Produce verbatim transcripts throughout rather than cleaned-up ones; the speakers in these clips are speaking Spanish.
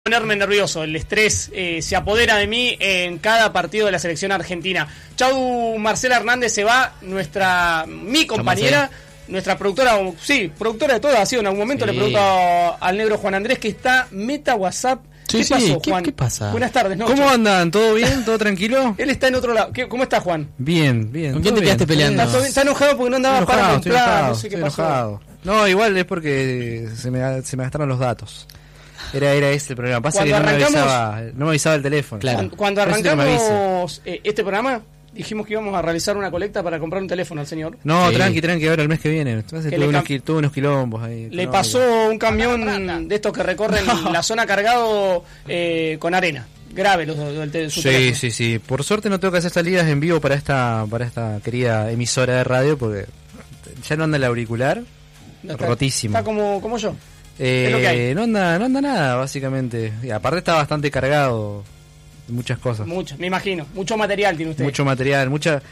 Ponerme nervioso, el estrés eh, se apodera de mí en cada partido de la selección argentina. Chau, Marcela Hernández se va, nuestra mi compañera, nuestra productora, sí, productora de todo, ha sido en algún momento, sí. Le pregunto al negro Juan Andrés que está meta WhatsApp. Sí, ¿Qué sí, pasó, ¿qué, Juan? ¿qué pasa? Buenas tardes, ¿no? ¿Cómo andan? ¿Todo bien? ¿Todo tranquilo? Él está en otro lado. ¿Qué, ¿Cómo está, Juan? Bien, bien. ¿Con quién te quedaste peleando? ¿Está, está enojado porque no andaba para comprar? No sé qué pasó. Enojado. No, igual es porque se me, se me gastaron los datos. Era, era ese el problema. Pasa cuando que no me, avisaba, no me avisaba el teléfono. Claro. Cuando, cuando arrancamos eh, este programa, dijimos que íbamos a realizar una colecta para comprar un teléfono al señor. No, sí. tranqui, tranqui, ahora el mes que viene. Entonces, tuve, unos, cam- tuve unos quilombos ahí. Le no, pasó digo. un camión de estos que recorren la zona cargado eh, con arena. Grave los, los, los, su Sí, teléfono. sí, sí. Por suerte no tengo que hacer salidas en vivo para esta, para esta querida emisora de radio porque ya no anda el auricular. No, está, rotísimo. Está como, como yo. Eh, es lo que hay. No anda, no anda nada, básicamente. Y aparte está bastante cargado de muchas cosas. Mucho, me imagino. Mucho material tiene usted. Mucho material, mucha,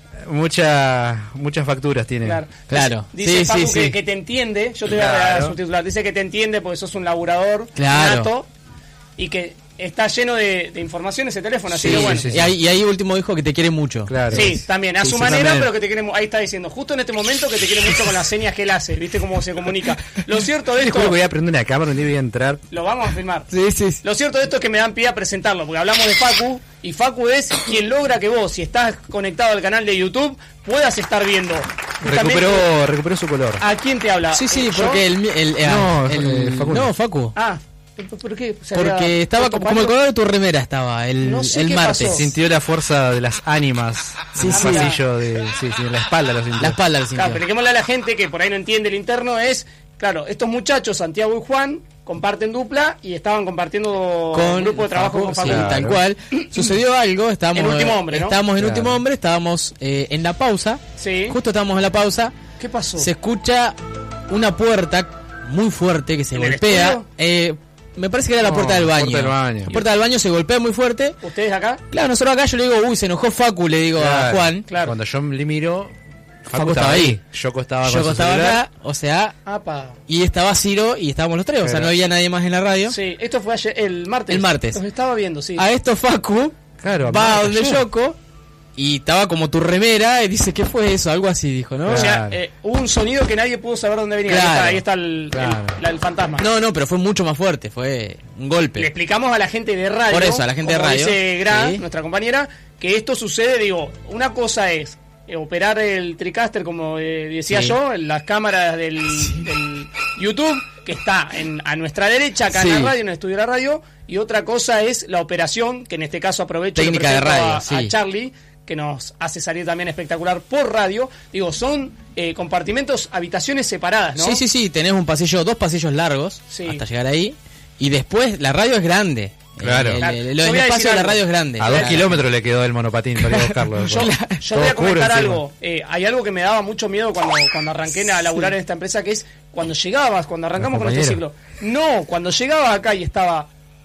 mucha, muchas facturas tiene. Claro. claro. Dice sí, Facu sí, que, sí. que te entiende. Yo te voy a dar su titular. Dice que te entiende porque sos un laburador claro. nato y que está lleno de, de información ese teléfono, así sí, que bueno. Sí, sí. Y, ahí, y ahí último dijo que te quiere mucho. Claro. Sí, también, a sí, su sí, manera, también. pero que te quiere, ahí está diciendo, justo en este momento que te quiere mucho con las señas que él hace, ¿viste cómo se comunica? Lo cierto de esto... Yo voy a prender una cámara, un día voy a entrar. Lo vamos a filmar. Sí, sí, sí. Lo cierto de esto es que me dan pie a presentarlo, porque hablamos de Facu, y Facu es quien logra que vos, si estás conectado al canal de YouTube, puedas estar viendo. Recuperó, recuperó su color. ¿A quién te habla? Sí, sí, ¿Yo? porque el... el, el no, el, el Facu. No, Facu. Ah, ¿por qué? ¿Se porque había estaba como, como el color de tu remera estaba el, no sé el qué martes. pasó. Sintió la fuerza de las ánimas. Sí, en sí. el pasillo de... Sí, sí, en la espalda lo sintió. La espalda lo sintió. Claro, pero expliquémosle a la gente que por ahí no entiende el interno es... Claro, estos muchachos, Santiago y Juan, comparten dupla y estaban compartiendo con un grupo de trabajo Facu, con Facu. sí, Claro. tal cual. Sucedió algo, estábamos En Último Hombre, ¿no? Estábamos en Claro. Último Hombre, estábamos eh, en la pausa. Sí. Justo estábamos en la pausa. ¿Qué pasó? Se escucha una puerta muy fuerte que se ¿En el golpea. estudio? Eh, me parece que era la No, puerta del la baño. puerta del baño. La puerta del baño se golpea muy fuerte. ¿Ustedes acá? Claro, nosotros acá yo le digo, uy, se enojó Facu, le digo Claro. a Juan. Claro. Cuando yo le miro, Facu, Facu estaba estaba ahí. ahí. Yoko estaba con Yo su estaba celular. acá, o sea, Apa. y estaba Ciro y estábamos los tres, o sea, Claro. no había nadie más en la radio. Sí, esto fue ayer, el martes. El martes. Los estaba viendo, sí. A esto Facu Claro, va a aparte donde yo. Yoko y estaba como tu remera y dice, ¿qué fue eso? Algo así dijo, ¿no? O sea, Claro. eh, hubo un sonido que nadie pudo saber dónde venía. Claro. Ahí está, ahí está el, Claro. el, la- el fantasma. No, no, pero fue mucho más fuerte, fue un Le golpe. explicamos a la gente de radio, Por eso, a la gente de como radio, dice Gra, sí. nuestra compañera, que esto sucede, digo, una cosa es eh, operar el TriCaster, como eh, decía Sí. yo, en las cámaras del, del YouTube, que está en, a nuestra derecha, acá Sí. en la radio, en el estudio de la radio, y otra cosa es la operación, que en este caso aprovecho y lo Técnica de presento radio, a, sí. a Charlie, que nos hace salir también espectacular por radio. Digo, son eh, compartimentos, habitaciones separadas, ¿no? Sí, sí, sí, tenés un pasillo, dos pasillos largos Sí. hasta llegar ahí y después la radio es grande. Claro. El, el, el- Yo el voy a espacio decir de la algo. radio es grande. A dos Claro. kilómetros le quedó el monopatín para ir a buscarlo. Yo, después. yo Todo voy a oscuro comentar encima. algo. Eh, hay algo que me daba mucho miedo cuando, cuando arranqué a laburar en esta empresa, que es cuando llegabas, cuando arrancamos con este ciclo. No, cuando llegaba acá y estaba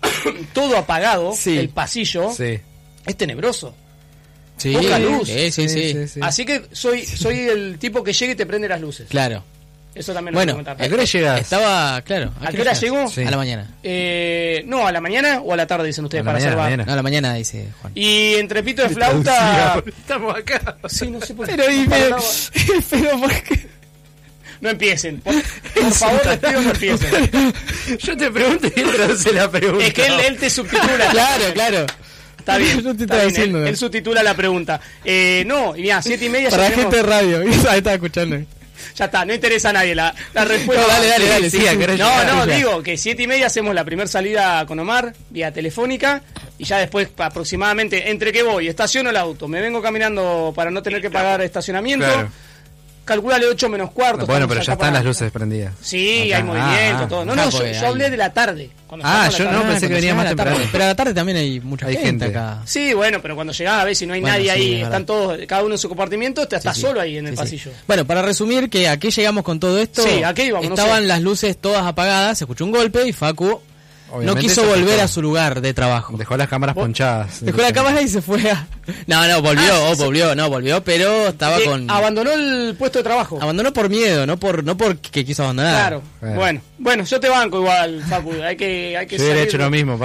todo apagado, Sí. el pasillo, Sí. es tenebroso. Sí, poca luz. sí, sí, sí, Sí, sí. Así que soy soy el tipo que llega y te prende las luces. Claro. Eso también lo Bueno, voy a ¿A comentar. qué hora llegas? Estaba, claro. ¿A qué hora llegas? llegó? Sí. A la mañana. Eh, no, a la mañana o a la tarde, dicen ustedes, A la para mañana, hacer bar. mañana. No, a la mañana, dice Juan. Y entre pito de flauta... Estamos acá. Sí, no sé por qué. Pero, y, no pero, paraba. pero, ¿por qué? No empiecen. Por, por favor, les pido no empiecen. Yo te pregunto y él traduce la pregunta. Es que él, él te subtitula. Claro, claro. Está bien. Yo te está estaba bien, diciendo. Él, él subtitula la pregunta. Eh, no, y mira, siete y media Para ya la tenemos- gente de radio. Ahí estaba escuchando. Ya está, no interesa a nadie la, la respuesta. No, dale, dale, dale. Sí, sí, ¿a sí. qué hora No, llegas? no, Ya. digo que siete y media hacemos la primera salida con Omar, vía telefónica, y ya después aproximadamente, entre que voy, estaciono el auto, me vengo caminando para no tener que pagar estacionamiento, Claro. calculale ocho menos cuarto. Bueno, estamos pero ya acá están para- las luces prendidas. Sí, Acá. hay movimiento, Ah, todo. No, acá no, yo, porque yo hay- hablé de la tarde. cuando Ah, estamos a yo la no, tarde. pensé que cuando venía llega más la tarde. temprano. Pero a la tarde también hay mucha Hay gente, gente. acá. Sí, bueno, pero cuando llegás a ver si no hay Bueno, nadie sí, ahí, es están verdad. todos, cada uno en su compartimiento, te estás Sí, sí. solo ahí en el Sí, sí. pasillo. Bueno, para resumir, que aquí llegamos con todo esto. Sí, ¿a qué íbamos? No Estaban sé. las luces todas apagadas, se escuchó un golpe y Facu Obviamente no quiso se volver afectó. a su lugar de trabajo. Dejó las cámaras ponchadas. Dejó la cámara y se fue a... No, no, volvió, Ah, oh, volvió, no, volvió, pero estaba Eh, con... Abandonó el puesto de trabajo. Abandonó por miedo, no por no porque quiso abandonar. Claro. Claro. Bueno, bueno, yo te banco igual, Facu. Hay que, hay que Yo hubiera salir hecho de- lo mismo.